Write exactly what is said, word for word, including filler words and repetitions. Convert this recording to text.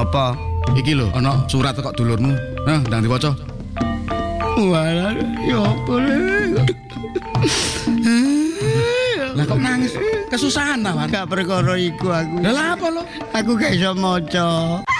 Apa? Iki lho, ana surat kok dulurmu. Nah, ndang diwaca. Walah, ya apa le? Lah kok nangis? Kesusahan ta, Wan? Gak perkara iku aku. Lah apa lo? Aku gak iso maca.